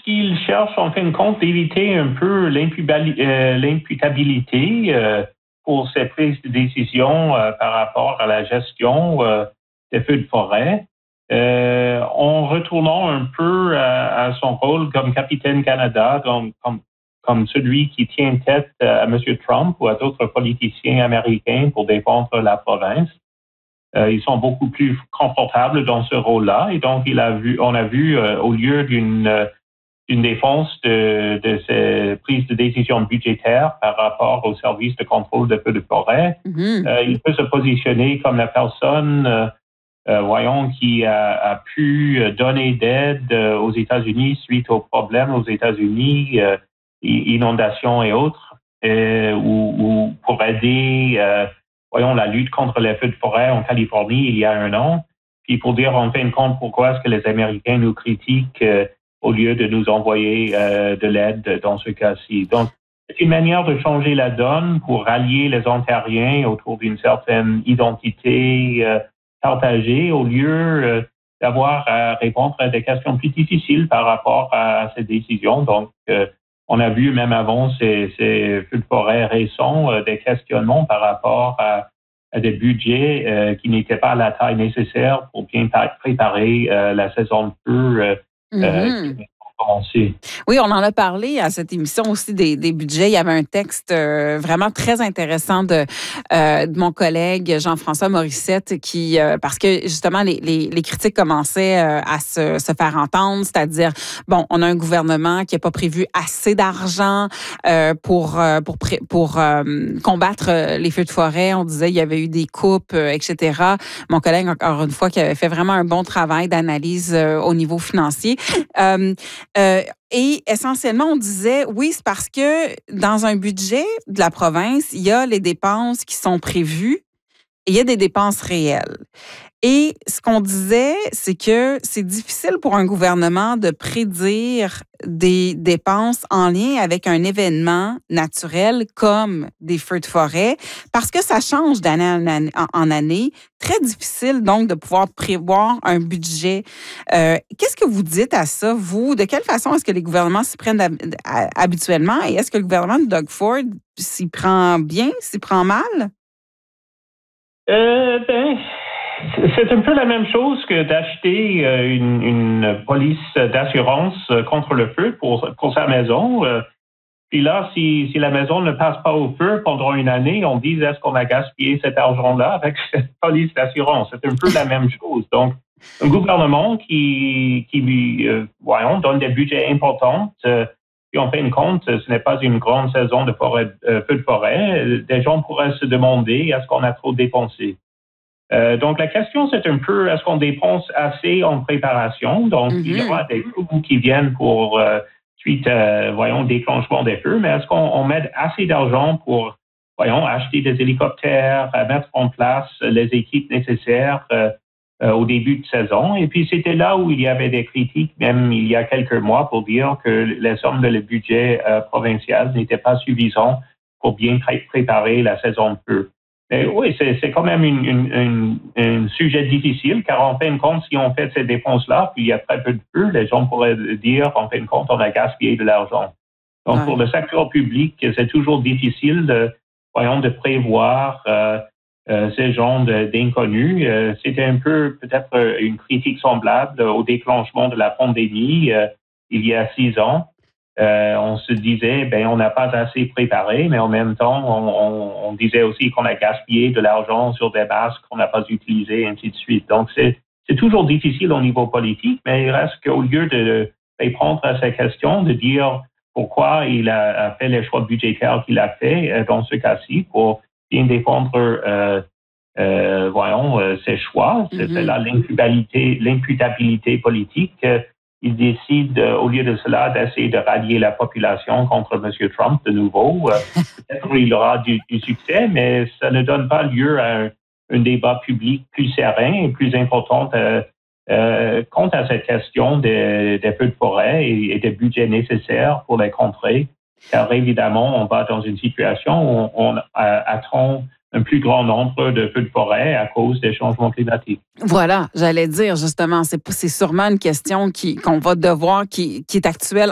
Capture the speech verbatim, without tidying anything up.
qu'il cherche en fin de compte d'éviter un peu l'impubali- euh, l'imputabilité euh, pour ses prises de décision euh, par rapport à la gestion euh, des feux de forêt, euh, en retournant un peu à, à son rôle comme capitaine Canada, donc, comme, comme celui qui tient tête à M. Trump ou à d'autres politiciens américains pour défendre la province. Euh, ils sont beaucoup plus confortables dans ce rôle-là, et donc il a vu, on a vu euh, au lieu d'une euh, une défense de, de ces prises de décision budgétaires par rapport au service de contrôle de feux de forêt. Mm-hmm. Euh, il peut se positionner comme la personne, euh, euh, voyons, qui a, a pu donner d'aide euh, aux États-Unis suite aux problèmes aux États-Unis, euh, inondations et autres, euh, ou, ou pour aider, euh, voyons, la lutte contre les feux de forêt en Californie il y a un an. Puis pour dire en fin de compte pourquoi est-ce que les Américains nous critiquent euh, au lieu de nous envoyer euh, de l'aide dans ce cas-ci. Donc, c'est une manière de changer la donne pour rallier les Ontariens autour d'une certaine identité euh, partagée, au lieu euh, d'avoir à répondre à des questions plus difficiles par rapport à ces décisions. Donc, euh, on a vu même avant ces, ces feux de forêt récents euh, des questionnements par rapport à, à des budgets euh, qui n'étaient pas à la taille nécessaire pour bien préparer euh, la saison de feu euh, Mm-hmm. Euh, oui, on en a parlé à cette émission aussi des, des budgets. Il y avait un texte euh, vraiment très intéressant de, euh, de mon collègue Jean-François Morissette qui, euh, parce que justement, les, les, les critiques commençaient euh, à se, se faire entendre, c'est-à-dire, bon, on a un gouvernement qui n'a pas prévu assez d'argent euh, pour, euh, pour, pour euh, combattre les feux de forêt. On disait qu'il y avait eu des coupes, euh, et cetera. Mon collègue, encore une fois, qui avait fait vraiment un bon travail d'analyse euh, au niveau financier. Euh, euh, et essentiellement, on disait, oui, c'est parce que dans un budget de la province, il y a les dépenses qui sont prévues et il y a des dépenses réelles. Et ce qu'on disait, c'est que c'est difficile pour un gouvernement de prédire des dépenses en lien avec un événement naturel comme des feux de forêt parce que ça change d'année en année. Très difficile donc de pouvoir prévoir un budget. Euh, qu'est-ce que vous dites à ça, vous? De quelle façon est-ce que les gouvernements s'y prennent habituellement et est-ce que le gouvernement de Doug Ford s'y prend bien, s'y prend mal? Euh, ben... C'est un peu la même chose que d'acheter une, une police d'assurance contre le feu pour, pour sa maison. Puis là, si, si la maison ne passe pas au feu pendant une année, on dit est-ce qu'on a gaspillé cet argent-là avec cette police d'assurance? C'est un peu la même chose. Donc, un gouvernement qui, qui lui, euh, voyons, donne des budgets importants, euh, puis en fin de compte, ce n'est pas une grande saison de forêt, euh, feu de forêt. Des gens pourraient se demander est-ce qu'on a trop dépensé? Euh, donc, la question, c'est un peu, est-ce qu'on dépense assez en préparation? Donc, mm-hmm. il y aura des coûts qui viennent pour, euh, suite, euh, voyons, déclenchement des feux, mais est-ce qu'on on met assez d'argent pour, voyons, acheter des hélicoptères, à mettre en place les équipes nécessaires euh, euh, au début de saison? Et puis, c'était là où il y avait des critiques, même il y a quelques mois, pour dire que les sommes de le budget euh, provincial n'étaient pas suffisantes pour bien pré- préparer la saison de feu. Mais oui, c'est, c'est quand même une, une, une, un sujet difficile, car en fin de compte, si on fait ces dépenses-là, puis il y a très peu de feu, les gens pourraient dire, en fin de compte, on a gaspillé de l'argent. Donc, ouais. Pour le secteur public, c'est toujours difficile de, voyons, de prévoir euh, euh, ces genres de, d'inconnus. Euh, c'était un peu, peut-être, une critique semblable au déclenchement de la pandémie euh, il y a six ans. Euh, on se disait, ben, on n'a pas assez préparé, mais en même temps, on, on, on disait aussi qu'on a gaspillé de l'argent sur des masques qu'on n'a pas utilisés, ainsi de suite. Donc, c'est, c'est toujours difficile au niveau politique, mais il reste qu'au lieu de répondre à ces questions, de dire pourquoi il a, a fait les choix budgétaires qu'il a fait euh, dans ce cas-ci pour bien défendre, euh, euh, voyons, euh, ses choix. Mm-hmm. C'est là l'imputabilité, l'imputabilité politique. Euh, Il décide, euh, au lieu de cela, d'essayer de rallier la population contre M. Trump de nouveau. Euh, peut-être qu'il aura du, du succès, mais ça ne donne pas lieu à un, un débat public plus serein et plus important euh, euh, quant à cette question des, des feux de forêt et, et des budgets nécessaires pour les contrer. Car évidemment, on va dans une situation où on, on attend un plus grand nombre de feux de forêt à cause des changements climatiques. Voilà, j'allais dire justement, c'est, c'est sûrement une question qui, qu'on va devoir, qui, qui est actuelle